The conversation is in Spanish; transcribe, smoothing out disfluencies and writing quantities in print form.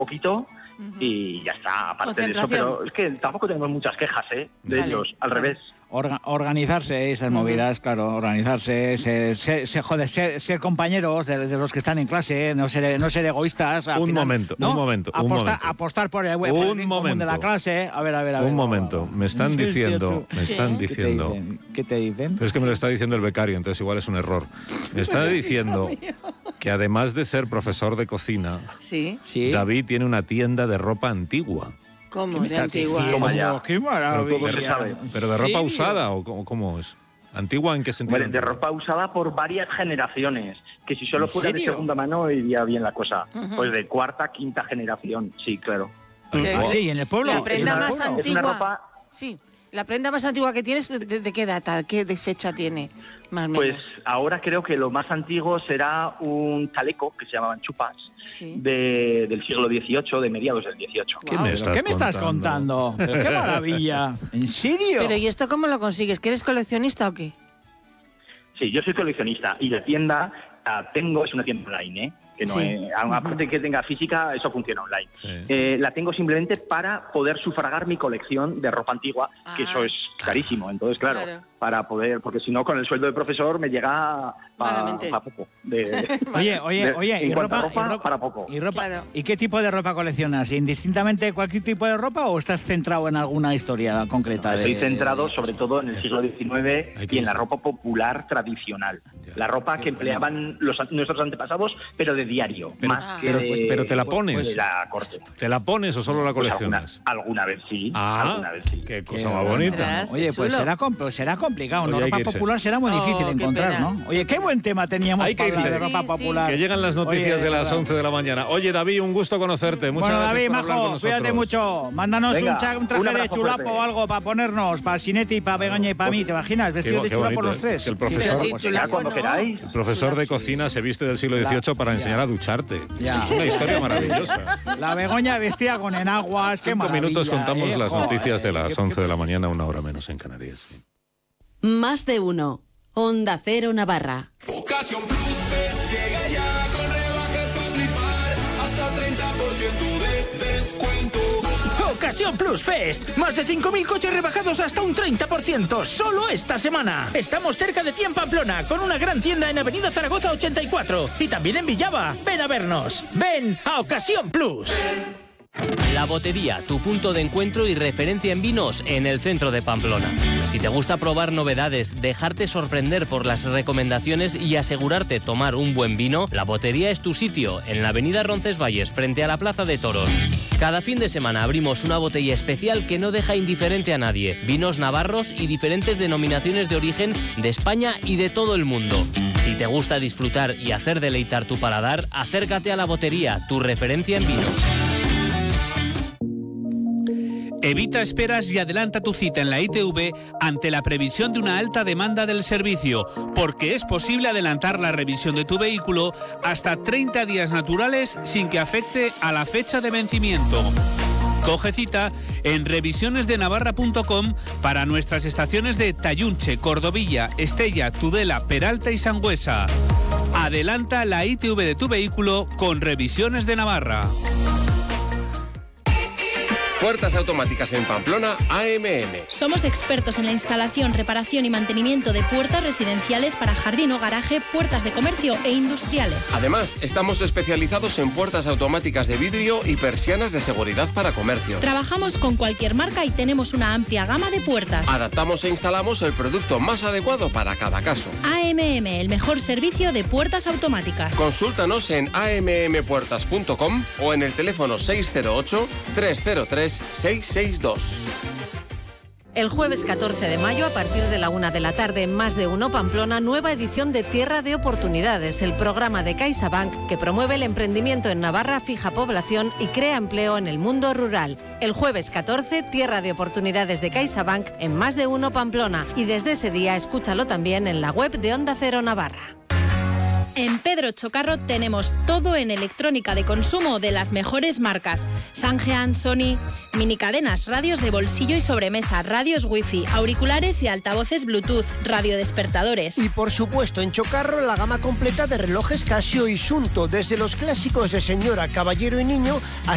poquito y ya está, aparte de eso, pero es que tampoco tenemos muchas quejas de ellos, al revés. Organizarse, esas movidas, claro, organizarse, ser compañeros de los que están en clase, no ser egoístas. Un momento. Apostar por el bien común de la clase. A ver. Un momento, me están diciendo. ¿Qué te dicen? Pero es que me lo está diciendo el becario, entonces igual es un error. Me está diciendo que además de ser profesor de cocina, David tiene una tienda de ropa antigua. ¿Cómo? ¿De antigua? ¡Qué maravilla! ¿Pero de ropa usada o cómo es? ¿Antigua en qué sentido? Bueno, de ropa usada por varias generaciones. Que si solo fuera de segunda mano iría bien la cosa. Pues de cuarta, quinta generación, sí, claro. Sí, en el pueblo. La prenda más antigua. Es una ropa... Sí. ¿La prenda más antigua que tienes, de qué data, qué fecha tiene, más o menos? Pues ahora creo que lo más antiguo será un chaleco, que se llamaban chupas, del siglo XVIII, de mediados del XVIII. ¿Qué me estás contando? ¿Pero qué maravilla! ¿En serio? Pero ¿y esto cómo lo consigues? ¿Que eres coleccionista o qué? Sí, yo soy coleccionista y la tienda tengo, es una tienda online, que no aparte que tenga física, eso funciona online. La tengo simplemente para poder sufragar mi colección de ropa antigua, que eso es carísimo. Entonces, claro, para poder, porque si no, con el sueldo de profesor me llega para poco. Oye, y ropa para poco. ¿Y ropa? Claro. ¿Y qué tipo de ropa coleccionas? ¿Indistintamente cualquier tipo de ropa o estás centrado en alguna historia concreta? Estoy centrado sobre todo en el siglo XIX y en la ropa popular tradicional. La ropa que empleaban nuestros antepasados, pero de diario. Pero te la pones. De la corte. ¿Te la pones o solo la coleccionas? Alguna vez sí. Qué cosa más bonita. Oye, pues será complicado, ¿no? Ropa popular será muy difícil de encontrar, ¿no? Oye, qué buen tema teníamos para hablar de ropa popular. Que llegan las noticias de las 11 de la mañana. Oye, David, un gusto conocerte. Muchas gracias David, por hablar con nosotros. Cuídate mucho. Mándanos un traje de chulapo o algo para ponernos, para Sinetti, para Begoña y para mí. ¿Te imaginas? Vestidos de chulapo los tres. El profesor, cuando queráis. El profesor de cocina se viste del siglo XVIII para enseñar a ducharte. Es una historia maravillosa. La Begoña vestía con enaguas. 5 minutos contamos las noticias de las 11 de la mañana, una hora menos en Canarias. Más de uno. Onda Cero Navarra. Ocasión Plus llega ya con rebajas para flipar, hasta 30% de descuento. Ocasión Plus Fest. Más de 5.000 coches rebajados hasta un 30%. Solo esta semana. Estamos cerca de ti en Pamplona, con una gran tienda en Avenida Zaragoza 84. Y también en Villava. Ven a vernos. Ven a Ocasión Plus. La Botería, tu punto de encuentro y referencia en vinos en el centro de Pamplona. Si te gusta probar novedades, dejarte sorprender por las recomendaciones y asegurarte tomar un buen vino, La Botería es tu sitio, en la avenida Roncesvalles, frente a la Plaza de Toros. Cada fin de semana abrimos una botella especial que no deja indiferente a nadie. Vinos navarros y diferentes denominaciones de origen de España y de todo el mundo. Si te gusta disfrutar y hacer deleitar tu paladar, acércate a La Botería, tu referencia en vino. Evita esperas y adelanta tu cita en la ITV ante la previsión de una alta demanda del servicio, porque es posible adelantar la revisión de tu vehículo hasta 30 días naturales sin que afecte a la fecha de vencimiento. Coge cita en revisionesdenavarra.com para nuestras estaciones de Tayunche, Cordovilla, Estella, Tudela, Peralta y Sangüesa. Adelanta la ITV de tu vehículo con Revisiones de Navarra. Puertas automáticas en Pamplona, AMM. Somos expertos en la instalación, reparación y mantenimiento de puertas residenciales para jardín o garaje, puertas de comercio e industriales. Además, estamos especializados en puertas automáticas de vidrio y persianas de seguridad para comercio. Trabajamos con cualquier marca y tenemos una amplia gama de puertas. Adaptamos e instalamos el producto más adecuado para cada caso. AMM, el mejor servicio de puertas automáticas. Consúltanos en ammpuertas.com o en el teléfono 608 303 662. El jueves 14 de mayo, a partir de la 1 de la tarde, en Más de Uno Pamplona, nueva edición de Tierra de Oportunidades, el programa de CaixaBank que promueve el emprendimiento en Navarra, fija población y crea empleo en el mundo rural. El jueves 14, Tierra de Oportunidades de CaixaBank en Más de Uno Pamplona. Y desde ese día, escúchalo también en la web de Onda Cero Navarra. En Pedro Chocarro tenemos todo en electrónica de consumo de las mejores marcas. Sangean, Sony, minicadenas, radios de bolsillo y sobremesa, radios wifi, auriculares y altavoces Bluetooth, radiodespertadores. Y por supuesto en Chocarro la gama completa de relojes Casio y Sunto, desde los clásicos de señora, caballero y niño hasta